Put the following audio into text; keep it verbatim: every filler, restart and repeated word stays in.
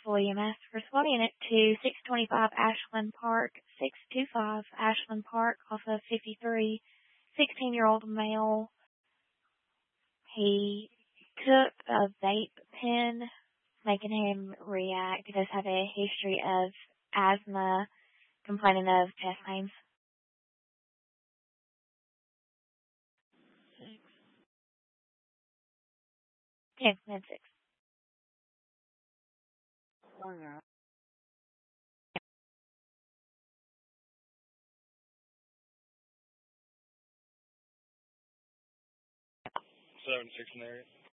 Louisville E M S. Responding it to six twenty-five Ashland Park, six two five Ashland Park, off of fifty-three, sixteen-year-old male. He took a vape pen, making him react. He does have a history of asthma, complaining of chest pains. ten, ten, six. Seven six in the area.